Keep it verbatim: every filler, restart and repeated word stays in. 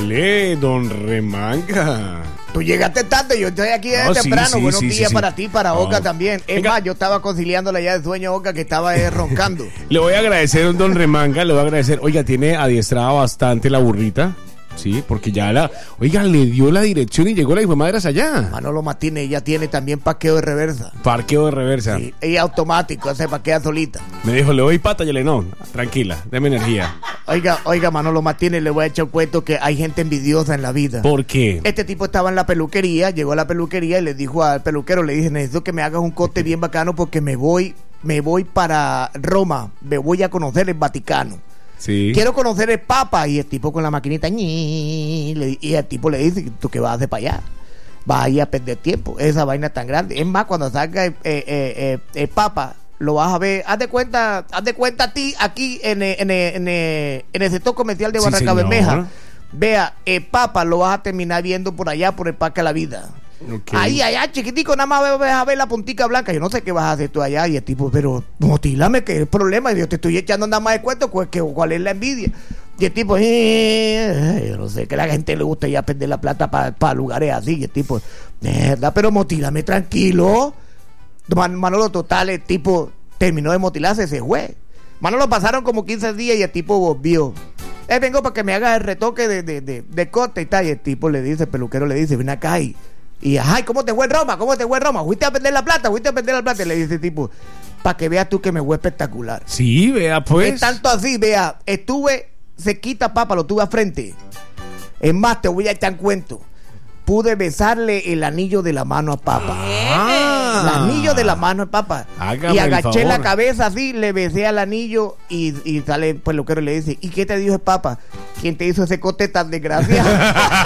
Ole, don Remanga. Tú llegaste tarde, yo estoy aquí desde No, sí, temprano. sí, Buenos sí, días sí, para sí. ti, para No. Oca también. Es Venga. más, yo estaba conciliándole ya de sueño a Oca que estaba eh, roncando. Le voy a agradecer a don Remanga, le voy a agradecer. Oiga, tiene adiestrada bastante la burrita. Sí, porque ya la... Oiga, le dio la dirección y llegó la hijo de madre hasta allá. Manolo Martínez, ella tiene también parqueo de reversa. Parqueo de reversa. Sí, ella automático, se parquea solita. Me dijo, le doy pata, y le no, tranquila, deme energía. Oiga, oiga, Manolo Martínez, le voy a echar un cuento que hay gente envidiosa en la vida. ¿Por qué? Este tipo estaba en la peluquería, llegó a la peluquería y le dijo al peluquero, le dije, necesito que me hagas un corte bien bacano porque me voy, me voy para Roma, me voy a conocer el Vaticano. Sí. Quiero conocer el Papa. Y el tipo con la maquinita, ñi, le- y el tipo le dice, ¿tú qué vas a hacer para allá? Vas a ir a perder tiempo, esa vaina es tan grande. Es más, cuando salga el, eh, eh, eh, el Papa, lo vas a ver, haz de cuenta, haz de cuenta a ti aquí en el, en el, en el, en el sector comercial de Sí, Barranca señor. Bermeja. Vea, el Papa lo vas a terminar viendo por allá por el Parque de la Vida. Ok. Ahí, allá, chiquitico, nada más vas a ver la puntica blanca. Yo no sé qué vas a hacer tú allá. Y el tipo, pero motílame, que es el problema. Y yo te estoy echando nada más de cuento, pues, que, cuál es la envidia. Y el tipo, eh, yo no sé, que a la gente le gusta ya perder la plata para lugares así. Y el tipo, mierda, pero motílame tranquilo. Man- Manolo, total, el tipo terminó de motilarse, se fue. Manolo, pasaron como quince días y el tipo volvió. Eh, vengo para que me hagas el retoque de, de, de, de corte y tal. Y el tipo le dice, el peluquero le dice, ven acá y... Y, ay, ¿cómo te fue en Roma? ¿Cómo te fue en Roma? ¿Fuiste a perder la plata? ¿Fuiste a perder la plata? Y le dice el tipo, para que veas tú que me fue espectacular. Sí, vea pues. Es tanto así, vea, estuve cerquita, papá, lo tuve a frente. Es más, te voy a echar un cuento. Pude besarle el anillo de la mano a papá. Ah. El anillo de la mano a papá. Hágame Y el agaché favor. la cabeza así, le besé al anillo y, y sale el peluquero y le dice, ¿y qué te dijo el papá? ¿Quién te hizo ese corte tan desgraciado?